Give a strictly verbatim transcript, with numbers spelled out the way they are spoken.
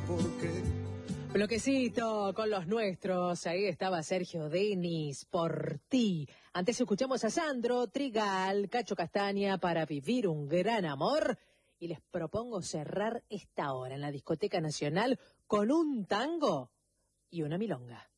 por qué. Bloquecito con los nuestros, ahí estaba Sergio Denis, Por ti. Antes escuchamos a Sandro Trigal, Cacho Castaña, Para vivir un gran amor. Y les propongo cerrar esta hora en la Discoteca Nacional con un tango y una milonga.